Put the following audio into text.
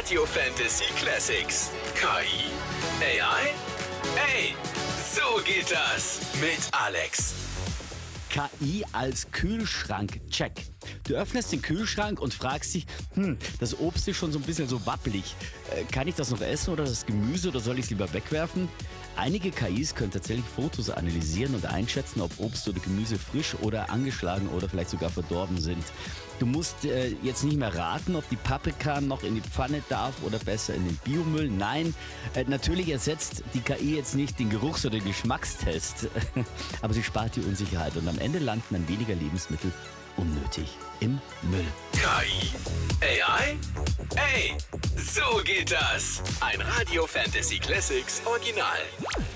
Radio Fantasy Classics. KI? AI? Ey, so geht das mit Alex. KI als Kühlschrank, check. Du öffnest den Kühlschrank und fragst dich, das Obst ist schon so ein bisschen so wappelig. Kann ich das noch essen oder das Gemüse oder soll ich es lieber wegwerfen? Einige KIs können tatsächlich Fotos analysieren und einschätzen, ob Obst oder Gemüse frisch oder angeschlagen oder vielleicht sogar verdorben sind. Du musst jetzt nicht mehr raten, ob die Paprika noch in die Pfanne darf oder besser in den Biomüll. Nein, natürlich ersetzt die KI jetzt nicht den Geruchs- oder den Geschmackstest, aber sie spart die Unsicherheit und am Ende landen dann weniger Lebensmittel unnötig im Müll. KI? AI? Ey, so geht das. Ein Radio Fantasy Classics Original.